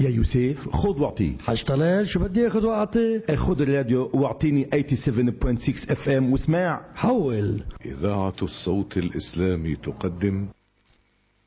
يا يوسف خذ واعطي. حاج طلال شو بدي اخذ واعطي؟ خذ الراديو واعطيني 87.6 FM واسمع. حول. إذاعة الصوت الإسلامي تقدم